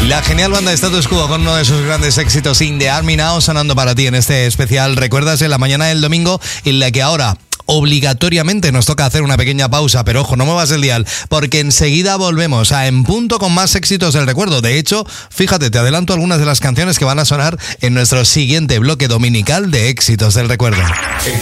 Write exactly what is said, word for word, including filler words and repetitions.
La genial banda de Status Quo con uno de sus grandes éxitos, In the Army Now, sonando para ti en este especial. ¿Recuerdas en la mañana del domingo en la que ahora obligatoriamente nos toca hacer una pequeña pausa? Pero ojo, no muevas el dial, porque enseguida volvemos a En Punto con más éxitos del recuerdo. De hecho, fíjate, te adelanto algunas de las canciones que van a sonar en nuestro siguiente bloque dominical de éxitos del recuerdo.